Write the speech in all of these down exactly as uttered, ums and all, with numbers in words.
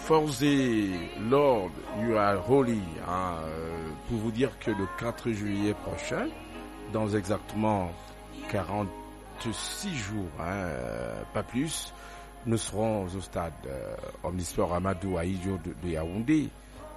forces et l'ordre, you are holy, hein, euh, pour vous dire que le quatre juillet prochain, dans exactement quarante-six jours, hein, euh, pas plus, nous serons au stade euh, Omnisport Amadou Ahidjo de, de Yaoundé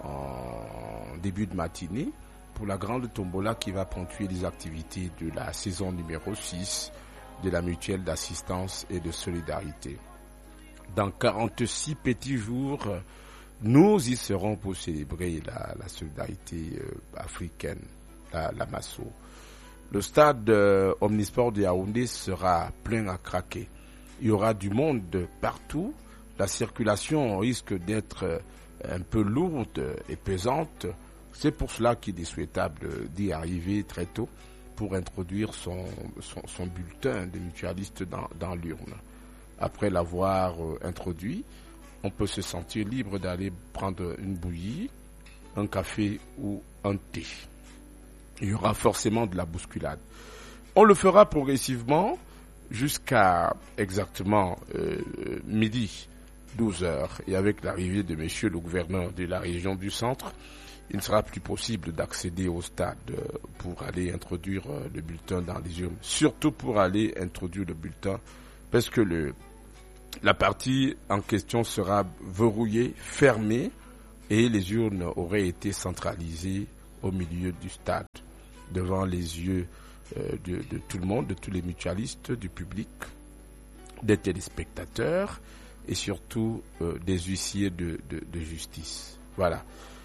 en début de matinée pour la grande tombola qui va ponctuer les activités de la saison numéro six de la mutuelle d'assistance et de solidarité. Dans quarante-six petits jours, nous y serons pour célébrer la, la solidarité euh, africaine, la, la Masso. Le stade euh, Omnisport de Yaoundé sera plein à craquer. Il y aura du monde partout. La circulation risque d'être un peu lourde et pesante. C'est pour cela qu'il est souhaitable d'y arriver très tôt pour introduire son, son, son bulletin de mutualiste dans, dans l'urne. Après l'avoir euh, introduit, on peut se sentir libre d'aller prendre une bouillie, un café ou un thé. Il y aura forcément de la bousculade. On le fera progressivement jusqu'à exactement euh, midi, douze heures. Et avec l'arrivée de monsieur le gouverneur de la région du centre, il ne sera plus possible d'accéder au stade pour aller introduire le bulletin dans les urnes. Surtout pour aller introduire le bulletin, parce que le, la partie en question sera verrouillée, fermée, et les urnes auraient été centralisées au milieu du stade, devant les yeux euh, de, de tout le monde, de tous les mutualistes, du public, des téléspectateurs, et surtout euh, des huissiers de, de, de justice. Voilà.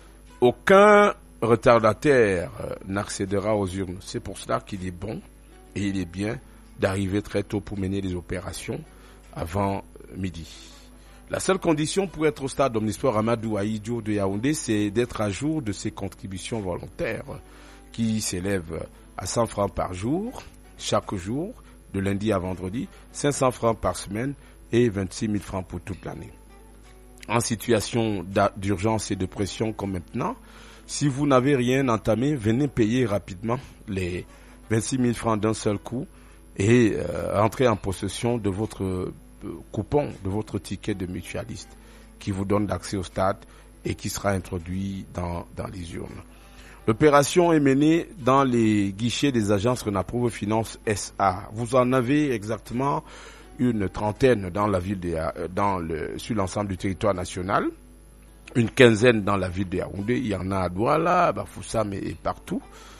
Aucun retardataire euh, n'accédera aux urnes. C'est pour cela qu'il est bon et il est bien d'arriver très tôt pour mener les opérations avant midi. La seule condition pour être au stade Omnisport Amadou Ahidjo de Yaoundé, c'est d'être à jour de ses contributions volontaires qui s'élèvent à cent francs par jour, chaque jour, de lundi à vendredi, cinq cents francs par semaine et vingt-six mille francs pour toute l'année. En situation d'urgence et de pression comme maintenant, si vous n'avez rien entamé, venez payer rapidement les vingt-six mille francs d'un seul coup et euh, entrer en possession de votre euh, coupon, de votre ticket de mutualiste qui vous donne l'accès au stade et qui sera introduit dans, dans les urnes. L'opération est menée dans les guichets des agences Renaprouve Finance S A. Vous en avez exactement une trentaine dans la ville de, dans le, sur l'ensemble du territoire national, une quinzaine dans la ville de Yaoundé, il y en a à Douala, à Bafoussam et partout.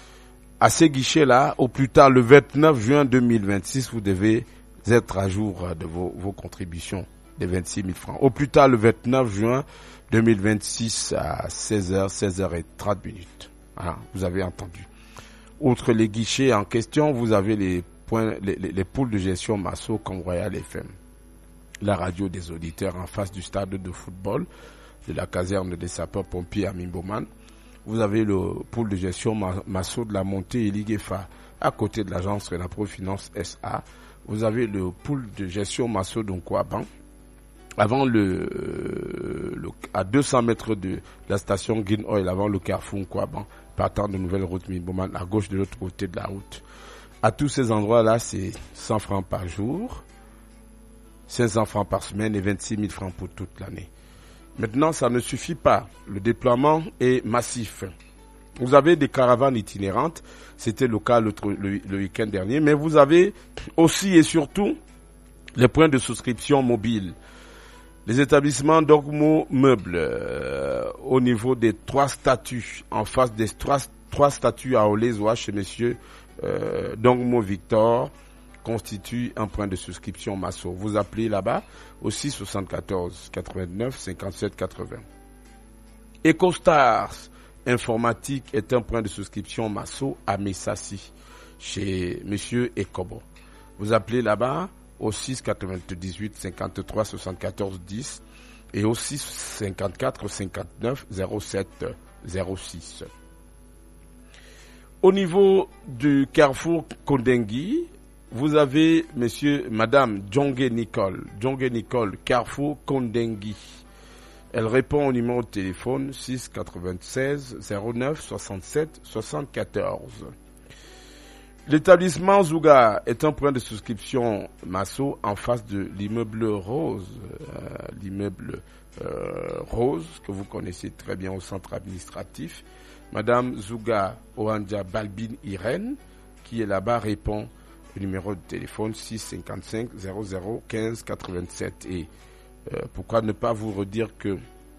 À ces guichets-là, au plus tard le vingt-neuf juin deux mille vingt-six, vous devez être à jour de vos, vos contributions des vingt-six mille francs. Au plus tard le vingt-neuf juin deux mille vingt-six à seize heures, seize heures trente minutes. Voilà, vous avez entendu. Outre les guichets en question, vous avez les Point, les, les, les poules de gestion Masso comme Royal F M, la radio des auditeurs en face du stade de football de la caserne des sapeurs-pompiers à Mimboman. Vous avez le pool de gestion Masso de la montée et Ligue F A à côté de l'agence Renapro Finance S A. Vous avez le pool de gestion Masso d'Onkwaban avant le, le à deux cents mètres de la station Green Oil, avant le carrefour Nkwaban, partant de nouvelle route Mimboman à gauche de l'autre côté de la route. À tous ces endroits-là, c'est cent francs par jour, cinq cents francs par semaine et vingt-six mille francs pour toute l'année. Maintenant, ça ne suffit pas. Le déploiement est massif. Vous avez des caravanes itinérantes, c'était le cas le, le, le week-end dernier, mais vous avez aussi et surtout les points de souscription mobiles. Les établissements Dogmo Meubles, euh, au niveau des trois statuts, en face des trois, trois statuts à Olezoa chez messieurs Euh, Dongmo Victor constitue un point de souscription Masso. Vous appelez là-bas au six soixante-quatorze quatre-vingt-neuf cinquante-sept quatre-vingts. EcoStars Informatique est un point de souscription Masso à Messassi chez monsieur Ekobo. Vous appelez là-bas au six quatre-vingt-dix-huit cinquante-trois soixante-quatorze dix et au six cinquante-quatre cinquante-neuf zéro sept zéro six. Au niveau du carrefour Kondengui, vous avez monsieur, madame Djonge Nicole, Djonge Nicole, carrefour Kondengui. Elle répond au numéro de téléphone six quatre-vingt-seize zéro neuf soixante-sept soixante-quatorze. L'établissement Zouga est un point de souscription Masso en face de l'immeuble Rose, euh, l'immeuble euh, Rose que vous connaissez très bien au centre administratif. Madame Zouga Oanja Balbine Irène, qui est là-bas, répond au numéro de téléphone six cinquante-cinq zéro zéro quinze quatre-vingt-sept. Et euh, pourquoi ne pas vous redire que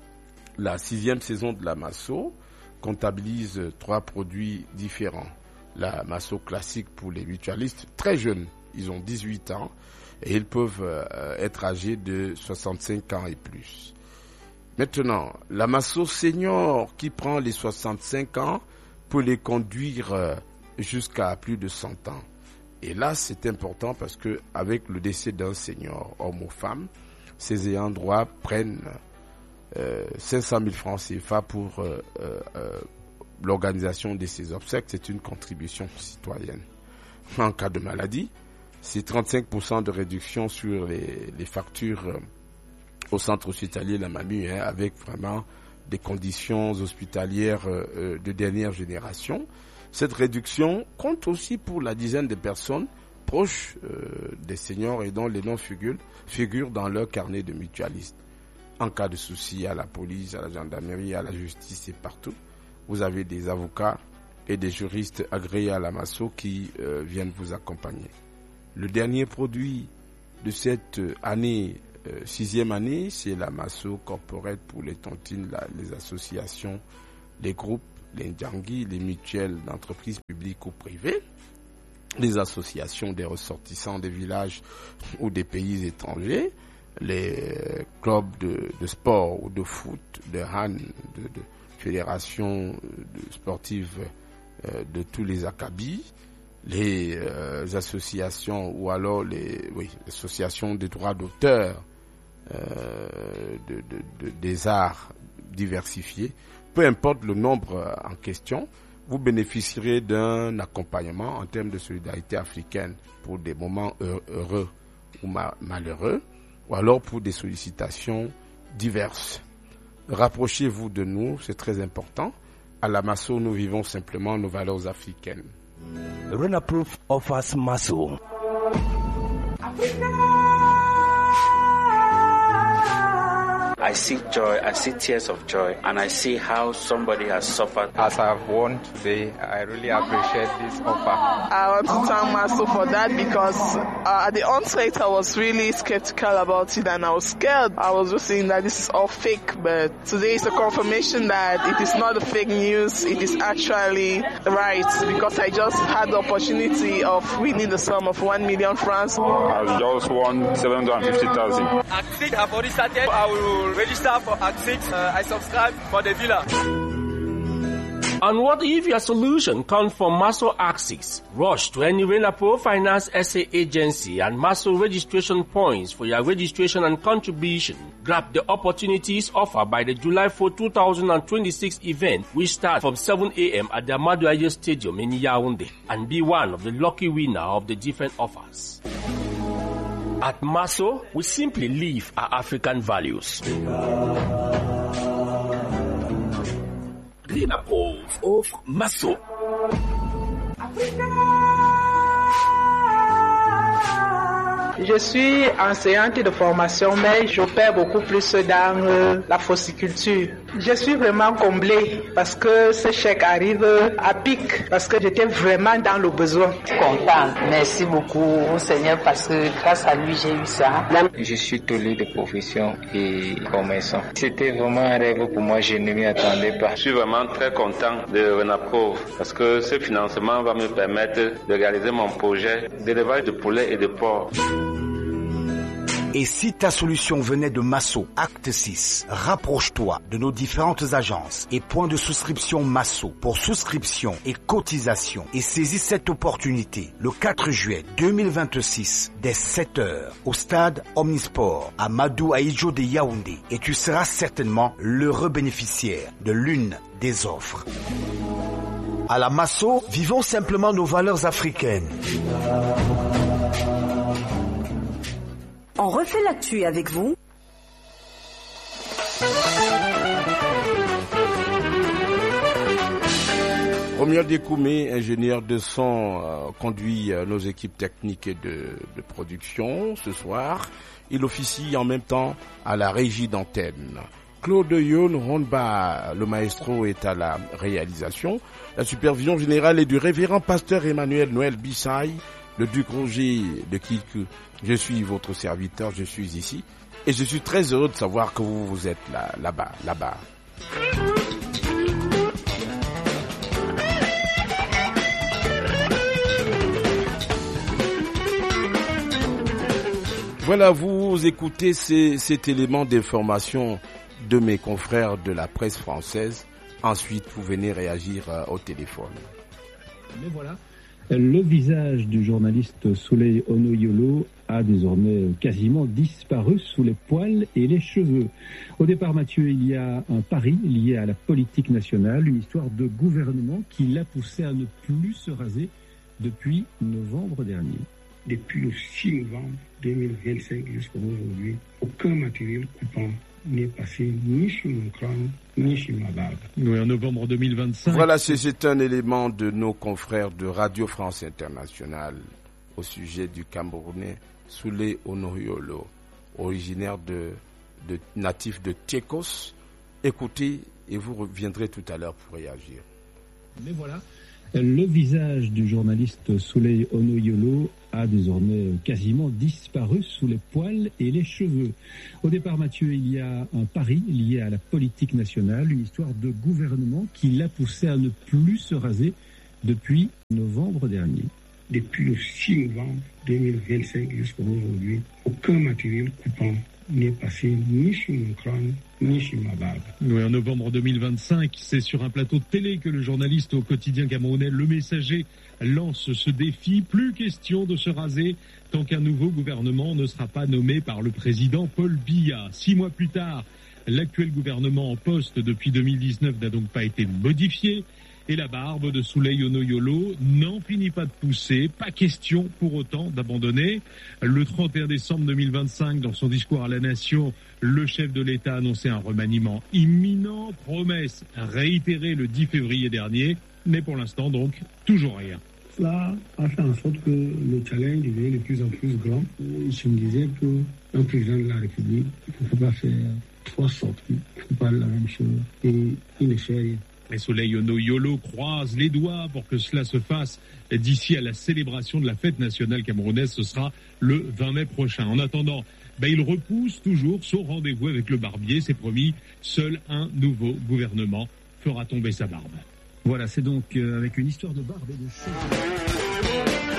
la sixième saison de la Masso comptabilise trois produits différents. La Masso classique pour les mutualistes très jeunes, ils ont dix-huit ans et ils peuvent euh, être âgés de soixante-cinq ans et plus. Maintenant, la Masso senior qui prend les soixante-cinq ans peut les conduire euh, jusqu'à plus de cent ans. Et là, c'est important parce que avec le décès d'un senior, homme ou femme, ces ayants droit prennent euh, cinq cent mille francs C F A pour euh, euh, l'organisation de ces obsèques. C'est une contribution citoyenne. En cas de maladie, c'est trente-cinq pour cent de réduction sur les, les factures euh, au centre hospitalier La Mamie, hein, avec vraiment des conditions hospitalières euh, de dernière génération. Cette réduction compte aussi pour la dizaine de personnes proches euh, des seniors et dont les noms figurent, figurent dans leur carnet de mutualistes. En cas de souci, à la police, à la gendarmerie, à la justice et partout, vous avez des avocats et des juristes agréés à la Masso qui euh, viennent vous accompagner. Le dernier produit de cette année, euh, sixième année, c'est la Masso Corporate pour les tontines, la, les associations, les groupes, les ndjangui, les mutuelles d'entreprises publiques ou privées, les associations des ressortissants des villages ou des pays étrangers, les clubs de, de sport ou de foot, de hand, de, de fédérations sportives euh, de tous les acabis, les euh, associations ou alors les oui, associations des droits d'auteur euh, de, de, de, des arts diversifiés. Peu importe le nombre en question, vous bénéficierez d'un accompagnement en termes de solidarité africaine pour des moments heureux ou ma- malheureux, ou alors pour des sollicitations diverses. Rapprochez-vous de nous, c'est très important. À la Masso, nous vivons simplement nos valeurs africaines. Renaproof offers Masso. I see joy, I see tears of joy, and I see how somebody has suffered. As I've won today, I really appreciate this offer. I want to thank Masso for that because uh, at the onset I was really skeptical about it and I was scared. I was just saying that this is all fake, but today is a confirmation that it is not a fake news, it is actually right because I just had the opportunity of winning the sum of one million francs. I've just won seven hundred fifty thousand. Act six, I've already started. I will register for Act six. Uh, I subscribe for the villa. And what if your solution comes from Masso Axis? Rush to any Renaproof Finance S A agency and Masso registration points for your registration and contribution. Grab the opportunities offered by the July fourth, twenty twenty-six event, which starts from seven a.m. at the Amadou Aye Stadium in Yaoundé, and be one of the lucky winner of the different offers. At Masso, we simply live our African values. Renaproof of Masso. Je suis enseignante de formation, mais j'opère beaucoup plus dans euh, la fossiculture. Je suis vraiment comblée parce que ce chèque arrive à pic, parce que j'étais vraiment dans le besoin. Content. Merci beaucoup au Seigneur parce que grâce à lui, j'ai eu ça. Je suis tolé de profession et commerçant. C'était vraiment un rêve pour moi, je ne m'y attendais pas. Je suis vraiment très content de Renaproof parce que ce financement va me permettre de réaliser mon projet d'élevage de poulets et de porcs. Et si ta solution venait de Masso, Acte six, rapproche-toi de nos différentes agences et points de souscription Masso pour souscription et cotisation et saisis cette opportunité le quatre juillet deux mille vingt-six dès sept heures au stade Omnisport à Amadou Aye de Yaoundé et tu seras certainement l'heureux bénéficiaire de l'une des offres. À la Masso, vivons simplement nos valeurs africaines. On refait l'actu avec vous. Romuald Dekoumé, ingénieur de son, euh, conduit euh, nos équipes techniques et de, de production ce soir. Il officie en même temps à la régie d'antenne. Claude Yon Ronba, le maestro, est à la réalisation. La supervision générale est du révérend pasteur Emmanuel Noël Bissaï, le duc Roger de qui je suis votre serviteur, je suis ici. Et je suis très heureux de savoir que vous, vous êtes là, là-bas, là-bas. Voilà, vous écoutez ces, cet élément d'information de mes confrères de la presse française. Ensuite, vous venez réagir euh, au téléphone. Mais voilà, le visage du journaliste Souley Onoyolo a désormais quasiment disparu sous les poils et les cheveux. Au départ, Mathieu, il y a un pari lié à la politique nationale, une histoire de gouvernement qui l'a poussé à ne plus se raser depuis novembre dernier. Depuis le six novembre deux mille vingt-cinq jusqu'à aujourd'hui, aucun matériel coupant n'est passé ni sur mon crâne, ni sur ma barbe. Oui, en novembre deux mille vingt-cinq. Voilà, c'est, c'est un élément de nos confrères de Radio France Internationale au sujet du Camerounais Souley Onoyolo, originaire de, de natif de Tchekos. Écoutez et vous reviendrez tout à l'heure pour réagir. Mais voilà, le visage du journaliste Souley Onoyolo a désormais quasiment disparu sous les poils et les cheveux. Au départ, Mathieu, il y a un pari lié à la politique nationale, une histoire de gouvernement qui l'a poussé à ne plus se raser depuis novembre dernier. Depuis le six novembre deux mille vingt-cinq jusqu'à aujourd'hui, aucun matériel coupant n'est passé ni sur mon crâne, ni sur ma barbe. Oui, en novembre deux mille vingt-cinq, c'est sur un plateau de télé que le journaliste au quotidien camerounais Le Messager lance ce défi. Plus question de se raser tant qu'un nouveau gouvernement ne sera pas nommé par le président Paul Biya. Six mois plus tard, l'actuel gouvernement en poste depuis deux mille dix-neuf n'a donc pas été modifié. Et la barbe de Souley Onoyolo n'en finit pas de pousser. Pas question pour autant d'abandonner. Le trente et un décembre deux mille vingt-cinq, dans son discours à la nation, le chef de l'État annonçait un remaniement imminent. Promesse réitérée le dix février dernier. Mais pour l'instant, donc, toujours rien. Cela a fait en sorte que le challenge devient de plus en plus grand. Je me disais qu'un président de la République ne peut pas faire trois sorties. Il ne peut pas la même chose. Et il ne fait rien. Et Souley Onoyolo croise les doigts pour que cela se fasse d'ici à la célébration de la fête nationale camerounaise. Ce sera le vingt mai prochain. En attendant, ben, il repousse toujours son rendez-vous avec le barbier. C'est promis, seul un nouveau gouvernement fera tomber sa barbe. Voilà, c'est donc euh, avec une histoire de barbe et de cheveux.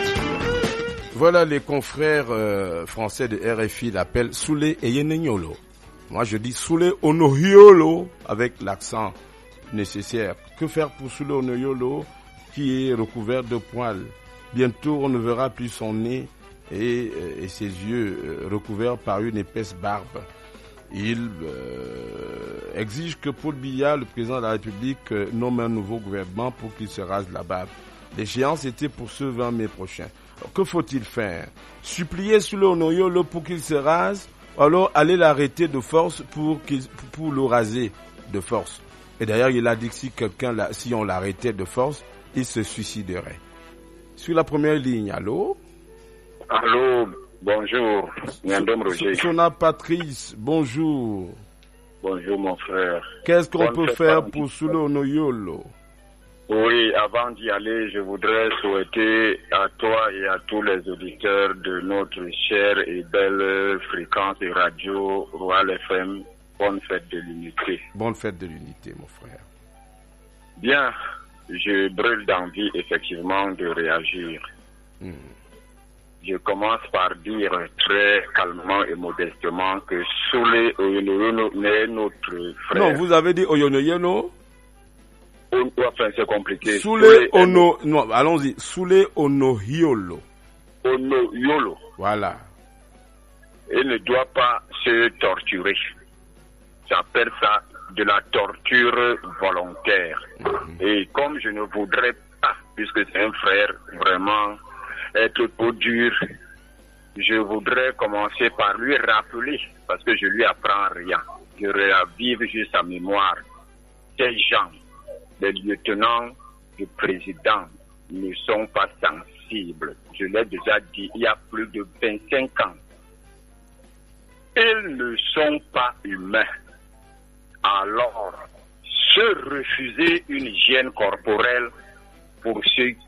Voilà, les confrères euh, français de R F I l'appellent Souley Onoyolo. Moi, je dis Souley Onoyolo avec l'accent nécessaire. Que faire pour Souley Onoyolo qui est recouvert de poils? Bientôt, on ne verra plus son nez et, et ses yeux recouverts par une épaisse barbe. Il euh, exige que Paul Biya, le président de la République, nomme un nouveau gouvernement pour qu'il se rase la barbe. L'échéance était pour ce vingt mai prochain. Alors, que faut-il faire? Supplier Souley Onoyolo pour qu'il se rase, ou alors aller l'arrêter de force pour, qu'il, pour le raser de force? Et d'ailleurs, il a dit que si quelqu'un, l'a, si on l'arrêtait de force, il se suiciderait. Sur la première ligne, allô? Allô, bonjour, Nyandom Roger. Sona Patrice, bonjour. Bonjour mon frère. Qu'est-ce qu'on Bonne peut faire pour Souley Onoyolo? Oui, avant d'y aller, je voudrais souhaiter à toi et à tous les auditeurs de notre chère et belle fréquence et radio Royal F M, bonne fête de l'unité. Bonne fête de l'unité, mon frère. Bien, je brûle d'envie effectivement de réagir. Hmm. Je commence par dire très calmement et modestement que Souley Onoyolo est notre frère. Non, vous avez dit Onoyolo? Enfin, c'est compliqué. Souley Ono... Non, allons-y. Souley Onoyolo. Onoyolo. Voilà. Il ne doit pas se torturer. J'appelle ça de la torture volontaire. Mm-hmm. Et comme je ne voudrais pas, puisque c'est un frère, vraiment être trop dur, je voudrais commencer par lui rappeler, parce que je lui apprends rien. Je ravive juste sa mémoire. Ces gens, des lieutenants du président ne sont pas sensibles. Je l'ai déjà dit il y a plus de vingt-cinq ans. Ils ne sont pas humains. Alors, se refuser une hygiène corporelle pour ceux